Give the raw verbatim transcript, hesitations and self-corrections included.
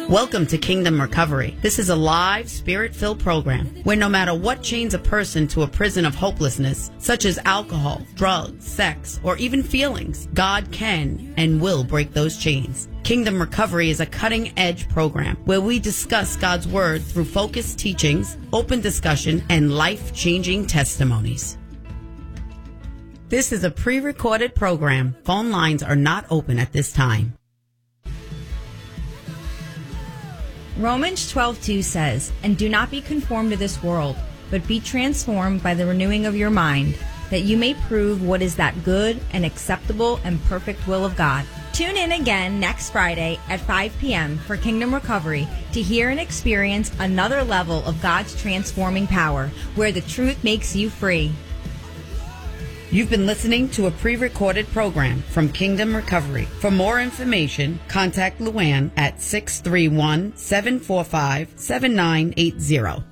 Welcome to Kingdom Recovery. This is a live, spirit-filled program where no matter what chains a person to a prison of hopelessness, such as alcohol, drugs, sex, or even feelings, God can and will break those chains. Kingdom Recovery is a cutting-edge program where we discuss God's Word through focused teachings, open discussion, and life-changing testimonies. This is a pre-recorded program. Phone lines are not open at this time. Romans twelve two says, "And do not be conformed to this world, but be transformed by the renewing of your mind, that you may prove what is that good and acceptable and perfect will of God." Tune in again next Friday at five p.m. for Kingdom Recovery to hear and experience another level of God's transforming power, where the truth makes you free. You've been listening to a pre-recorded program from Kingdom Recovery. For more information, contact Luann at six three one, seven four five, seven nine eight zero.